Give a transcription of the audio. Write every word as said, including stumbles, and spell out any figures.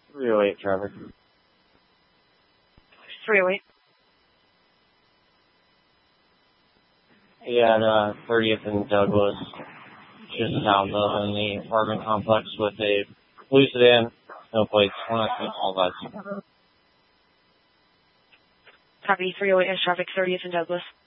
three oh eight traffic. three oh eight. Yeah, at uh, thirtieth and Douglas, just south of in the apartment complex with a blue sedan, no plates, we're not going to all that. Copy, three oh eight is traffic, thirtieth and Douglas.